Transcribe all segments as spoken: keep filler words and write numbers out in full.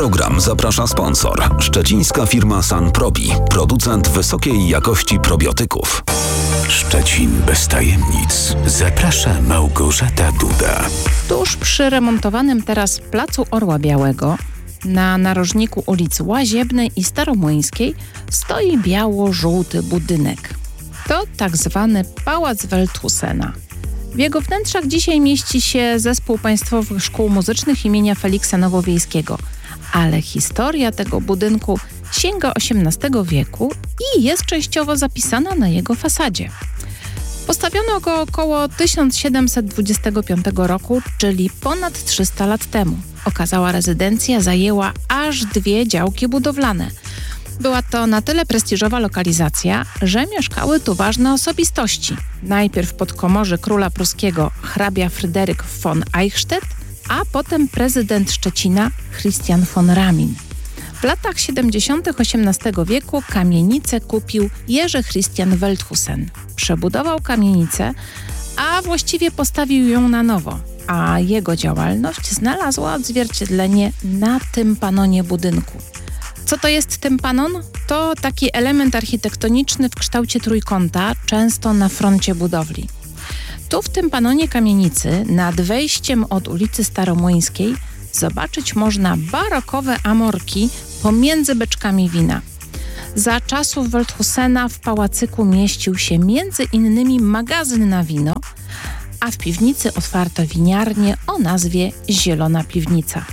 program zaprasza sponsor. Szczecińska firma Sanprobi, producent wysokiej jakości probiotyków. Szczecin bez tajemnic. Zaprasza Małgorzata Duda. Tuż przy remontowanym teraz Placu Orła Białego, na narożniku ulic Łaziebnej i Staromłyńskiej, stoi biało-żółty budynek. To tak zwany Pałac Welthusena. W jego wnętrzach dzisiaj mieści się Zespół Państwowych Szkół Muzycznych imienia Feliksa Nowowiejskiego, ale historia tego budynku sięga osiemnastego wieku i jest częściowo zapisana na jego fasadzie. Postawiono go około tysiąc siedemset dwudziestego piątego roku, czyli ponad trzysta lat temu. Okazała rezydencja zajęła aż dwie działki budowlane. Była to na tyle prestiżowa lokalizacja, że mieszkały tu ważne osobistości. Najpierw podkomorzy króla pruskiego hrabia Fryderyk von Eichstätt, a potem prezydent Szczecina Christian von Ramin. W latach siedemdziesiątych osiemnastego wieku kamienicę kupił Jerzy Christian Welthusen. Przebudował kamienicę, a właściwie postawił ją na nowo, a jego działalność znalazła odzwierciedlenie na tympanonie budynku. Co to jest tympanon? To taki element architektoniczny w kształcie trójkąta, często na froncie budowli. Tu w tympanonie kamienicy, nad wejściem od ulicy Staromłyńskiej, zobaczyć można barokowe amorki pomiędzy beczkami wina. Za czasów Welthusena w pałacyku mieścił się między innymi magazyn na wino, a w piwnicy otwarto winiarnię o nazwie Zielona Piwnica.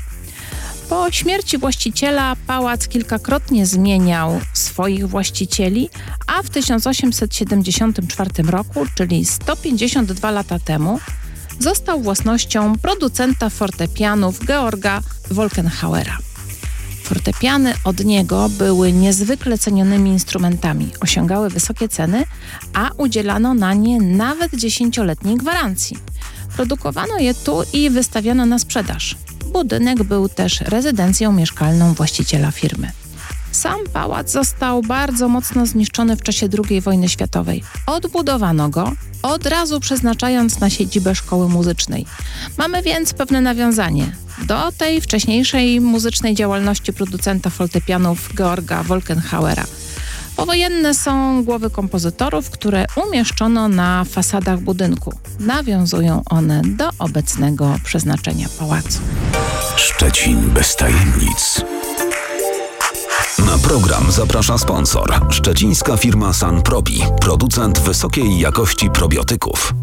Po śmierci właściciela pałac kilkakrotnie zmieniał swoich właścicieli, a w tysiąc osiemset siedemdziesiątym czwartym roku, czyli sto pięćdziesiąt dwa lata temu, został własnością producenta fortepianów Georga Wolkenhauera. Fortepiany od niego były niezwykle cenionymi instrumentami, osiągały wysokie ceny, a udzielano na nie nawet dziesięcioletniej gwarancji. Produkowano je tu i wystawiano na sprzedaż. Budynek był też rezydencją mieszkalną właściciela firmy. Sam pałac został bardzo mocno zniszczony w czasie drugiej wojny światowej. Odbudowano go, od razu przeznaczając na siedzibę szkoły muzycznej. Mamy więc pewne nawiązanie do tej wcześniejszej muzycznej działalności producenta fortepianów Georga Wolkenhauera. Powojenne są głowy kompozytorów, które umieszczono na fasadach budynku. Nawiązują one do obecnego przeznaczenia pałacu. Szczecin bez tajemnic. Na program zaprasza sponsor. Szczecińska firma Sanprobi, producent wysokiej jakości probiotyków.